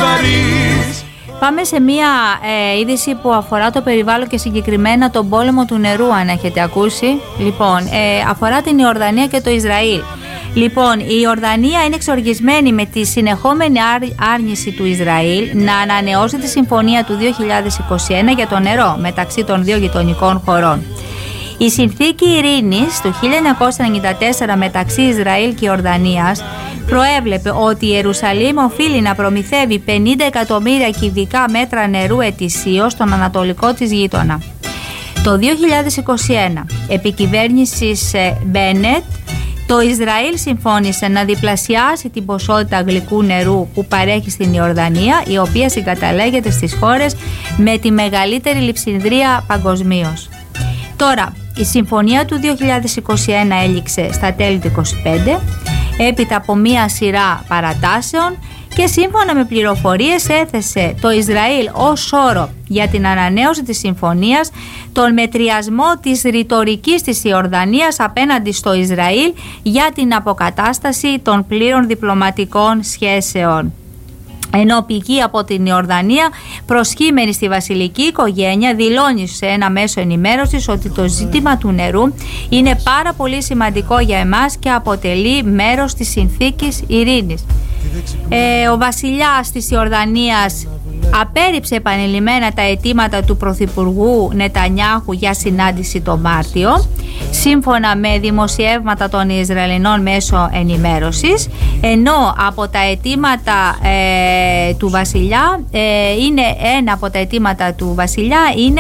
βαρύς. Πάμε σε μία είδηση που αφορά το περιβάλλον και συγκεκριμένα τον πόλεμο του νερού, αν έχετε ακούσει. Λοιπόν, αφορά την Ιορδανία και το Ισραήλ. Λοιπόν, η Ιορδανία είναι εξοργισμένη με τη συνεχόμενη άρνηση του Ισραήλ να ανανεώσει τη συμφωνία του 2021 για το νερό μεταξύ των δύο γειτονικών χωρών. Η συνθήκη ειρήνης του 1994 μεταξύ Ισραήλ και Ιορδανίας προέβλεπε ότι η Ιερουσαλήμ οφείλει να προμηθεύει 50 εκατομμύρια κυβικά μέτρα νερού ετησίως στον ανατολικό της γείτονα. Το 2021, επί κυβέρνησης Μπένετ, το Ισραήλ συμφώνησε να διπλασιάσει την ποσότητα γλυκού νερού που παρέχει στην Ιορδανία, η οποία συγκαταλέγεται στις χώρες με τη μεγαλύτερη λειψιδρία παγκοσμίως. Τώρα, η συμφωνία του 2021 έληξε στα τέλη του 2025, έπειτα από μία σειρά παρατάσεων, και σύμφωνα με πληροφορίες έθεσε το Ισραήλ ως όρο για την ανανέωση της συμφωνίας τον μετριασμό της ρητορικής της Ιορδανίας απέναντι στο Ισραήλ για την αποκατάσταση των πλήρων διπλωματικών σχέσεων. Ενώ πηγή από την Ιορδανία προσχήμενη στη βασιλική οικογένεια δηλώνει σε ένα μέσο ενημέρωσης ότι το ζήτημα του νερού είναι πάρα πολύ σημαντικό για εμάς και αποτελεί μέρος της συνθήκης ειρήνης. Ο βασιλιάς της Ιορδανίας απέρριψε επανειλημμένα τα αιτήματα του πρωθυπουργού Νετανιάχου για συνάντηση το Μάρτιο, σύμφωνα με δημοσιεύματα των Ισραηλινών μέσω ενημέρωσης, ενώ από τα αιτήματα του βασιλιά ένα από τα αιτήματα του βασιλιά είναι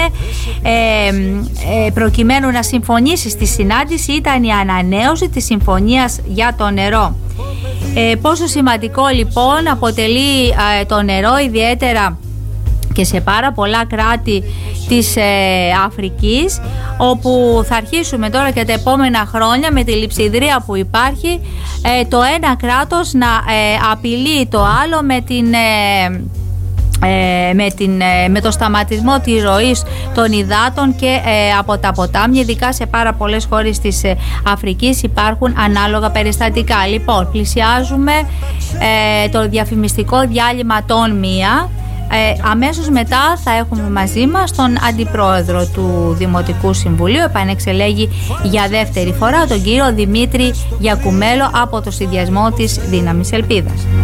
προκειμένου να συμφωνήσει στη συνάντηση ήταν η ανανέωση της συμφωνίας για το νερό. Πόσο σημαντικό λοιπόν αποτελεί το νερό, ιδιαίτερα και σε πάρα πολλά κράτη της Αφρικής, όπου θα αρχίσουμε τώρα και τα επόμενα χρόνια με τη λειψιδρία που υπάρχει, το ένα κράτος να απειλεί το άλλο με το σταματισμό της ροής των υδάτων και από τα ποτάμια, ειδικά σε πάρα πολλές χώρες της Αφρικής υπάρχουν ανάλογα περιστατικά. Λοιπόν, πλησιάζουμε το διαφημιστικό διάλειμμα των 1. Αμέσως μετά θα έχουμε μαζί μας τον Αντιπρόεδρο του Δημοτικού Συμβουλίου, επανεξελέγει για δεύτερη φορά, τον κύριο Δημήτρη Γιακουμέλο από το συνδυασμό της Δύναμης Ελπίδας.